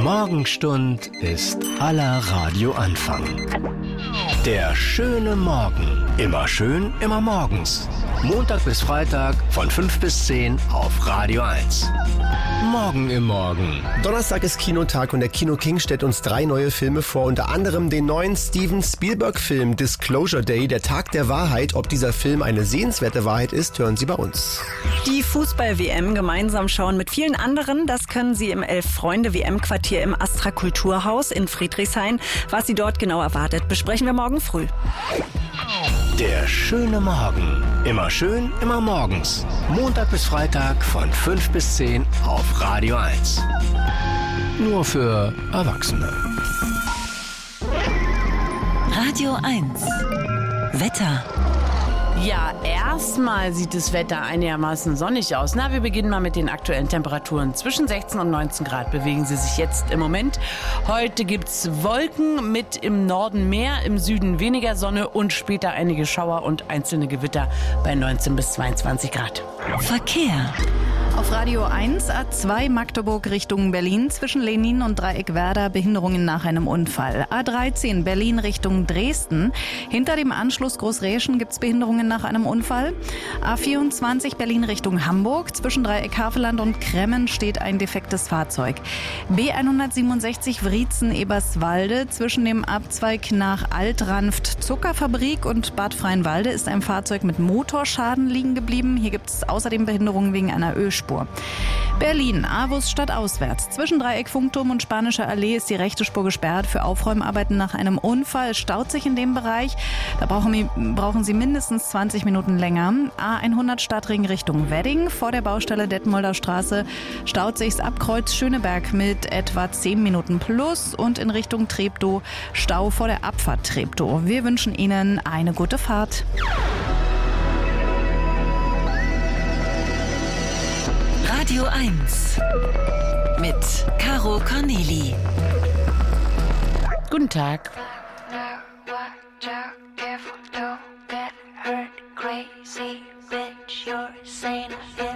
Morgenstund ist aller Radioanfang. Der schöne Morgen. Immer schön, immer morgens. Montag bis Freitag von 5 bis 10 auf Radio 1. Morgen im Morgen. Donnerstag ist Kinotag und der Kino King stellt uns 3 neue Filme vor, unter anderem den neuen Steven Spielberg-Film Disclosure Day, der Tag der Wahrheit. Ob dieser Film eine sehenswerte Wahrheit ist, hören Sie bei uns. Die Fußball-WM gemeinsam schauen mit vielen anderen, das können Sie im Elf-Freunde-WM-Quartier im Astra Kulturhaus in Friedrichshain. Was Sie dort genau erwartet, besprechen wir morgen früh. Der schöne Morgen. Immer schön, immer morgens. Montag bis Freitag von 5 bis 10 auf Radio 1. Nur für Erwachsene. Radio 1. Wetter. Ja, erstmal sieht das Wetter einigermaßen sonnig aus. Wir beginnen mal mit den aktuellen Temperaturen. Zwischen 16 und 19 Grad bewegen sie sich jetzt im Moment. Heute gibt's Wolken mit im Norden mehr, im Süden weniger Sonne und später einige Schauer und einzelne Gewitter bei 19 bis 22 Grad. Verkehr. Auf Radio 1 A2 Magdeburg Richtung Berlin zwischen Lenin und Dreieck Werder Behinderungen nach einem Unfall. A13 Berlin Richtung Dresden. Hinter dem Anschluss Großräschen gibt's Behinderungen nach einem Unfall. A24 Berlin Richtung Hamburg. Zwischen Dreieck Havelland und Kremmen steht ein defektes Fahrzeug. B167 Wriezen-Eberswalde. Zwischen dem Abzweig nach Altranft Zuckerfabrik und Bad Freienwalde ist ein Fahrzeug mit Motorschaden liegen geblieben. Hier gibt's außerdem Behinderungen wegen einer Ölspur. Berlin, Avus stadtauswärts. Zwischen Dreieck Funkturm und Spanischer Allee ist die rechte Spur gesperrt für Aufräumarbeiten nach einem Unfall. Es staut sich in dem Bereich. Da brauchen Sie mindestens 20 Minuten länger. A100 Stadtring Richtung Wedding. Vor der Baustelle Detmolder Straße staut sich's ab Kreuz Schöneberg mit etwa 10 Minuten plus und in Richtung Treptow Stau vor der Abfahrt Treptow. Wir wünschen Ihnen eine gute Fahrt. Radio 1 mit Caro Corneli. Guten Tag. Crazy bitch, you're saying